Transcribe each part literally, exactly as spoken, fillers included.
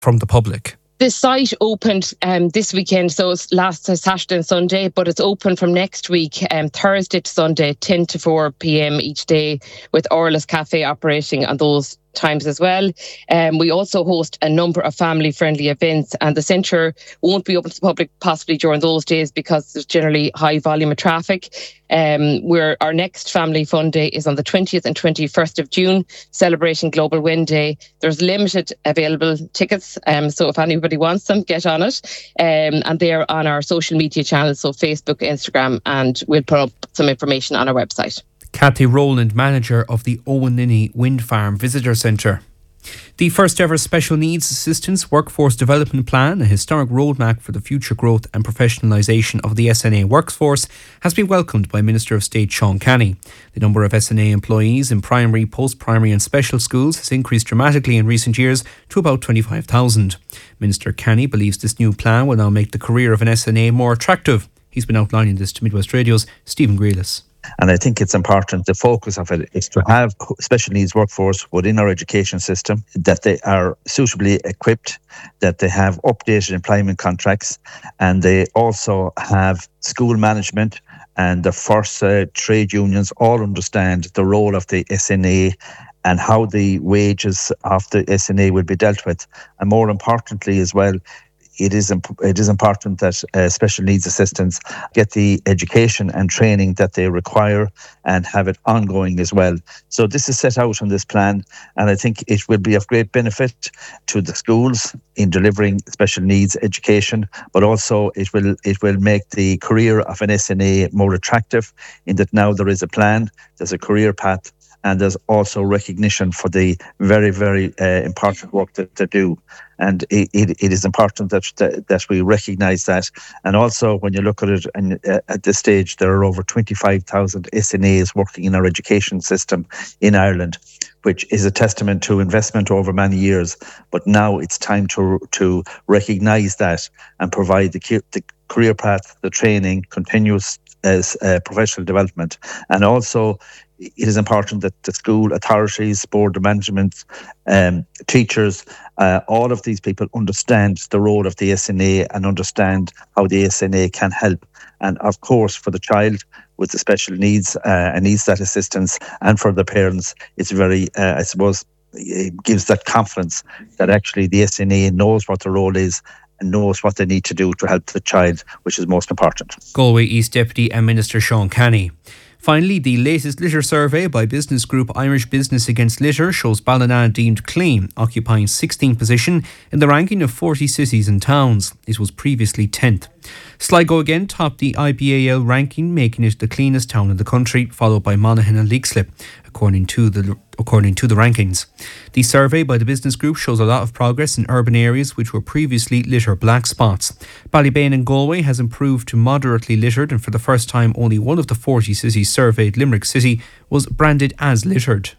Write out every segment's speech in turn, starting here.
from the public. The site opened um, this weekend, so it's last Saturday and Sunday, but it's open from next week, um, Thursday to Sunday, ten to four p.m. each day, with Orla's Cafe operating on those times as well. Um, we also host a number of family-friendly events, and the centre won't be open to the public possibly during those days because there's generally high volume of traffic. Um, we're, our next Family Fun Day is on the twentieth and twenty-first of June, celebrating Global Wind Day. There's limited available tickets, um, so if anybody wants them, get on it. Um, and they're on our social media channels, so Facebook, Instagram, and we'll put up some information on our website. Kathy Rowland, manager of the Owen Linney Wind Farm Visitor Centre. The first ever Special Needs Assistance Workforce Development Plan, a historic roadmap for the future growth and professionalisation of the S N A workforce, has been welcomed by Minister of State Sean Canny. The number of S N A employees in primary, post-primary and special schools has increased dramatically in recent years to about twenty-five thousand. Minister Canny believes this new plan will now make the career of an S N A more attractive. He's been outlining this to Midwest Radio's Stephen Grealis. And I think it's important, the focus of it is to have special needs workforce within our education system, that they are suitably equipped, that they have updated employment contracts, and they also have school management and the first uh, trade unions all understand the role of the S N A and how the wages of the S N A will be dealt with. And more importantly as well, It is imp- it is important that uh, special needs assistants get the education and training that they require and have it ongoing as well. So this is set out in this plan, and I think it will be of great benefit to the schools in delivering special needs education, but also it will it will make the career of an S N A more attractive in that now there is a plan, there's a career path, and there's also recognition for the very, very uh, important work that they do. And it, it, it is important that, that that we recognise that. And also, when you look at it, and uh, at this stage, there are over twenty-five thousand S N As working in our education system in Ireland, which is a testament to investment over many years. But now it's time to to recognise that and provide the, the career path, the training, continuous as uh, professional development. And also, it is important that the school authorities, board of management, um, teachers, uh, all of these people understand the role of the S N A and understand how the S N A can help. And of course, for the child with the special needs uh, and needs that assistance, and for the parents, it's very, uh, I suppose, it gives that confidence that actually the S N A knows what the role is and knows what they need to do to help the child, which is most important. Galway East Deputy and Minister Sean Canny. Finally, the latest litter survey by business group Irish Business Against Litter shows Ballina deemed clean, occupying sixteenth position in the ranking of forty cities and towns. It was previously tenth. Sligo again topped the I B A L ranking, making it the cleanest town in the country, followed by Monaghan and Leixlip, according to the according to the rankings. The survey by the business group shows a lot of progress in urban areas which were previously litter black spots. Ballybane in Galway has improved to moderately littered, and for the first time only one of the forty cities surveyed, Limerick City, was branded as littered.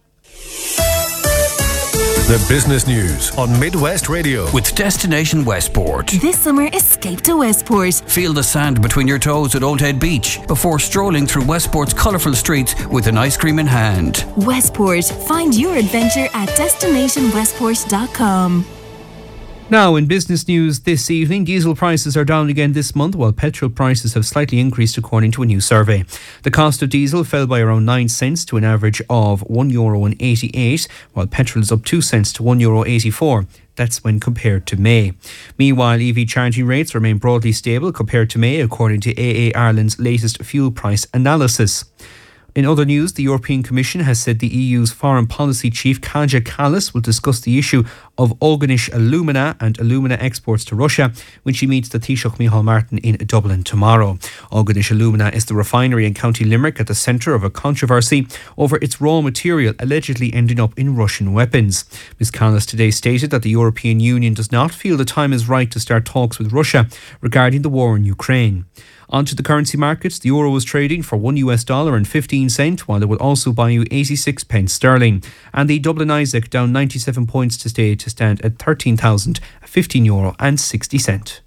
The business news on Midwest Radio with Destination Westport. This summer, escape to Westport. Feel the sand between your toes at Old Head Beach before strolling through Westport's colourful streets with an ice cream in hand. Westport. Find your adventure at destination westport dot com. Now, in business news this evening, diesel prices are down again this month, while petrol prices have slightly increased according to a new survey. The cost of diesel fell by around nine cents to an average of one euro eighty-eight, while petrol is up two cents to one euro eighty-four. That's when compared to May. Meanwhile, E V charging rates remain broadly stable compared to May, according to A A Ireland's latest fuel price analysis. In other news, the European Commission has said the E U's foreign policy chief Kaja Kallas will discuss the issue of Organish alumina and alumina exports to Russia when she meets the Taoiseach Micheál Martin in Dublin tomorrow. Organish alumina is the refinery in County Limerick at the centre of a controversy over its raw material allegedly ending up in Russian weapons. Miz Kallas today stated that the European Union does not feel the time is right to start talks with Russia regarding the war in Ukraine. Onto the currency markets, the euro was trading for one US dollar and fifteen cent, while it will also buy you eighty-six pence sterling. And the Dublin Isaac down ninety-seven points to stay to stand at thirteen thousand fifteen euro and sixty cent.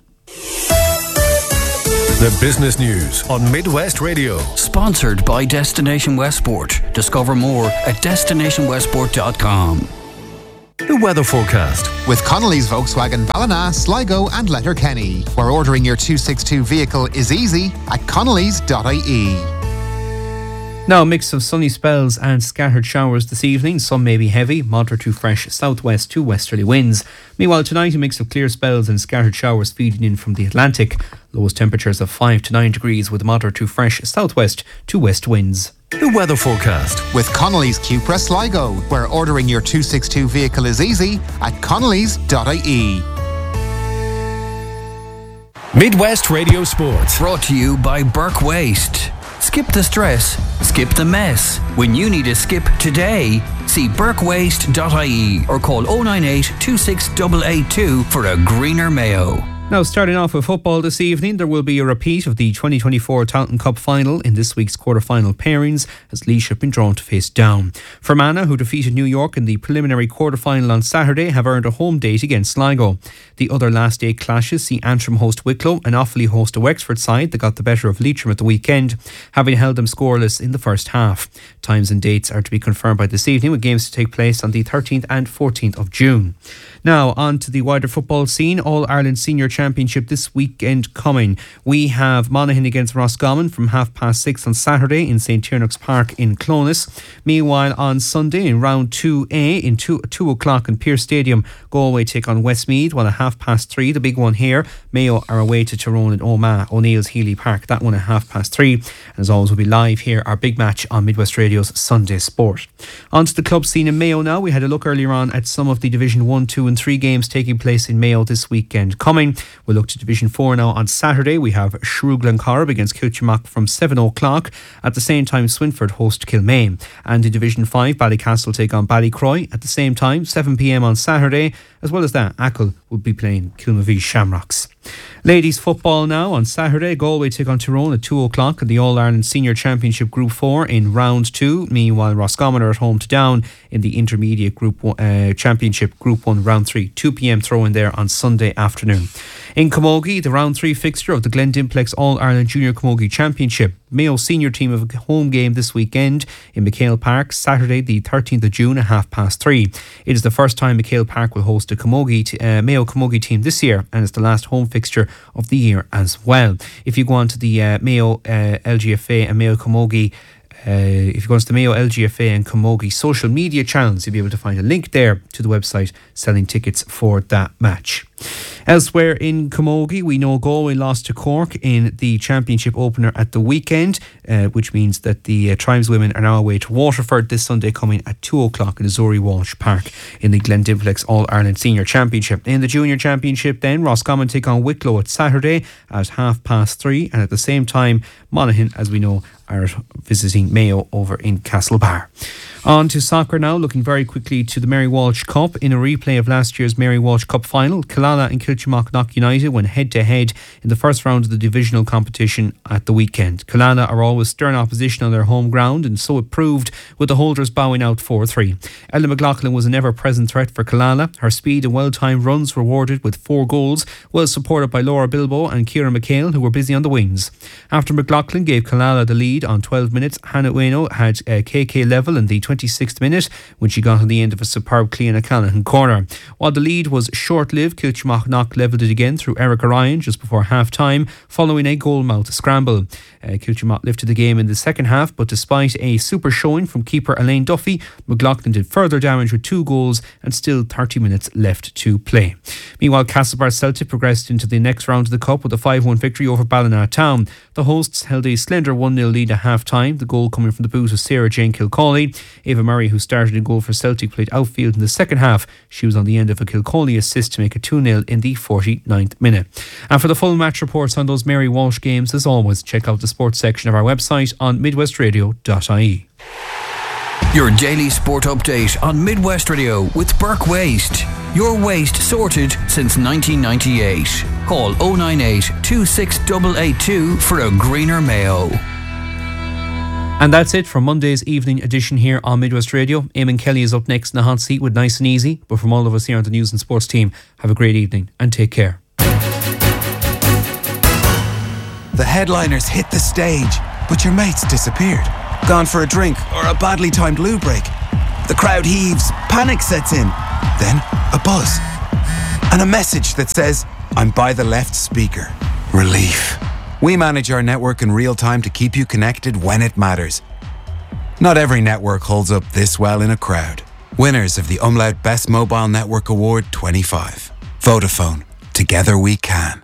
The business news on Midwest Radio, sponsored by Destination Westport. Discover more at destination westport dot com. The weather forecast with Connolly's Volkswagen Ballina, Sligo and Letterkenny, where ordering your two sixty-two vehicle is easy at connellys dot I E. Now, a mix of sunny spells and scattered showers this evening. Some may be heavy, moderate to fresh southwest to westerly winds. Meanwhile, tonight a mix of clear spells and scattered showers feeding in from the Atlantic. Lowest temperatures of five to nine degrees with moderate to fresh southwest to west winds. The weather forecast with Connolly's Cupra Sligo, where ordering your two sixty-two vehicle is easy at connellys dot I E. Midwest Radio Sports. Brought to you by Burke Waste. Skip the stress, skip the mess. When you need a skip today, see burke waste dot I E or call oh nine eight, two six eight eight two for a greener Mayo. Now, starting off with football this evening, there will be a repeat of the twenty twenty-four Tailteann Cup final in this week's quarter-final pairings as Laois have been drawn to face Down. Fermanagh, who defeated New York in the preliminary quarter-final on Saturday, have earned a home date against Sligo. The other last day clashes see Antrim host Wicklow and Offaly host a Wexford side that got the better of Leitrim at the weekend, having held them scoreless in the first half. Times and dates are to be confirmed by this evening, with games to take place on the thirteenth and fourteenth of June. Now, on to the wider football scene. All-Ireland Senior Championship this weekend coming. We have Monaghan against Roscommon from half past six on Saturday in St Tiernock's Park in Clones. Meanwhile, on Sunday in round two A in two, two o'clock in Pearse Stadium, Galway take on Westmeath, while at half past three, the big one here, Mayo are away to Tyrone in Omagh, O'Neill's Healy Park. That one at half past three. And as always, will be live here, our big match on Midwest Radio's Sunday Sport. On to the club scene in Mayo now. We had a look earlier on at some of the Division one, two and three games taking place in Mayo this weekend coming. We'll look to Division four now on Saturday. We have Shrew Glencorrib against Kilchimock from seven o'clock. At the same time, Swinford host Kilmaine. And in Division five, Ballycastle take on Ballycroy. At the same time, seven p m on Saturday. As well as that, Achill will be playing Kilmavie Shamrocks. Ladies football now on Saturday. Galway take on Tyrone at two o'clock in the All-Ireland Senior Championship Group four in round two. Meanwhile, Roscommon are at home to Down in the Intermediate Group one, uh, Championship Group one round three. two p m throw in there on Sunday afternoon. In Camogie, the round three fixture of the Glendimplex All-Ireland Junior Camogie Championship. Mayo senior team have a home game this weekend in McHale Park, Saturday the thirteenth of June at half past three. It is the first time McHale Park will host a Camogie t- uh, Mayo Camogie team this year, and it's the last home fixture of the year as well. If you go on to the uh, Mayo uh, L G F A and Mayo Camogie Uh, if you go to the Mayo L G F A and Camogie social media channels, you'll be able to find a link there to the website selling tickets for that match. Elsewhere in Camogie, we know Galway lost to Cork in the championship opener at the weekend, uh, which means that the uh, tribeswomen are now away to Waterford this Sunday coming at two o'clock in the Zuri Walsh Park in the Glendimplex All-Ireland Senior Championship. In the Junior Championship then, Roscommon take on Wicklow at Saturday at half past three, and at the same time, Monaghan, as we know, are visiting Mayo over in Castlebar. On to soccer now, looking very quickly to the Mary Walsh Cup. In a replay of last year's Mary Walsh Cup final, Killala and Kilchimock Knock United went head to head in the first round of the divisional competition at the weekend. Killala are always stern opposition on their home ground, and so it proved, with the holders bowing out four three. Ella McLaughlin was an ever-present threat for Killala. Her speed and well-timed runs rewarded with four goals, well supported by Laura Bilbo and Ciara McHale, who were busy on the wings. After McLaughlin gave Killala the lead on twelve minutes, Hannah Ueno had uh, K K level in the twenty-sixth minute when she got on the end of a superb Clean O'Callaghan corner. While the lead was short-lived, Kilchimock Knock levelled it again through Erica Ryan just before half-time, following a goal-mouth scramble. Uh, Kilchimock lifted the game in the second half, but despite a super showing from keeper Elaine Duffy, McLaughlin did further damage with two goals and still thirty minutes left to play. Meanwhile, Castlebar Celtic progressed into the next round of the Cup with a five one victory over Ballina Town. The hosts held a slender one nil lead at half-time, the goal coming from the boot of Sarah Jane Kilcawley. Ava Murray, who started in goal for Celtic, played outfield in the second half. She was on the end of a Kilcawley assist to make it two nil in the forty-ninth minute. And for the full match reports on those Mary Walsh games, as always, check out the sports section of our website on midwest radio dot I E. Your daily sport update on Midwest Radio with Burke Waste. Your waste sorted since nineteen ninety-eight. Call oh nine eight, two six eight eight two for a greener Mayo. And that's it for Monday's evening edition here on Midwest Radio. Eamon Kelly is up next in the hot seat with Nice and Easy. But from all of us here on the News and Sports team, have a great evening and take care. The headliners hit the stage, but your mate's disappeared. Gone for a drink or a badly timed loo break. The crowd heaves, panic sets in. then a buzz, and a message that says, I'm by the left speaker. Relief. We manage our network in real time to keep you connected when it matters. Not every network holds up this well in a crowd. Winners of the Umlaut Best Mobile Network Award twenty-five. Vodafone. Together we can.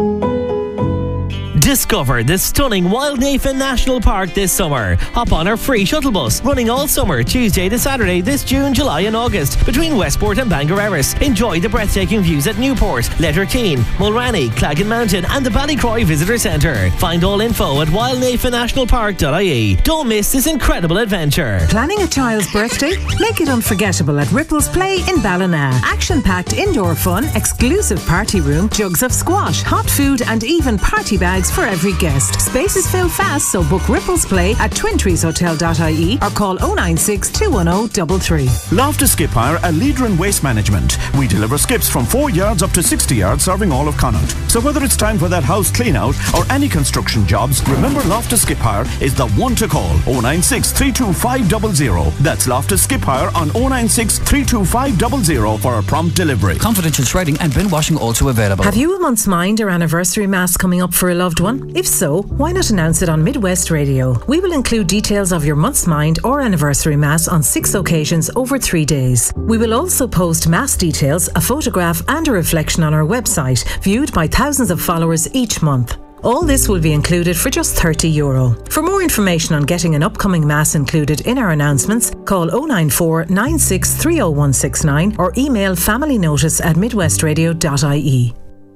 Discover the stunning Wildnafen National Park this summer. Hop on our free shuttle bus, running all summer, Tuesday to Saturday this June, July and August, between Westport and Bangor Erris. Enjoy the breathtaking views at Newport, Letterkeene, Mulranny, Claggan Mountain and the Ballycroy Visitor Centre. Find all info at wildnafen national park dot I E. Don't miss this incredible adventure. Planning a child's birthday? Make it unforgettable at Ripples Play in Ballina. Action-packed indoor fun, exclusive party room, jugs of squash, hot food and even party bags for every guest. Spaces fill fast, so book Ripples Play at twin trees hotel dot I E or call oh nine six, two one oh, three three. Loftus Skip Hire, a leader in waste management. We deliver skips from four yards up to sixty yards, serving all of Connaught. So whether it's time for that house clean out or any construction jobs, remember Loftus Skip Hire is the one to call. oh nine six, three two five zero zero. That's Loftus Skip Hire on oh nine six, three two five zero zero for a prompt delivery. Confidential shredding and bin washing also available. Have you a month's mind or anniversary mass coming up for a loved one? If so, why not announce it on Midwest Radio? We will include details of your month's mind or anniversary mass on six occasions over three days. We will also post mass details, a photograph and a reflection on our website, viewed by thousands of followers each month. All this will be included for just thirty euro. For more information on getting an upcoming mass included in our announcements, call oh nine four, nine six three oh one six nine or email familynotice at midwestradio dot I E.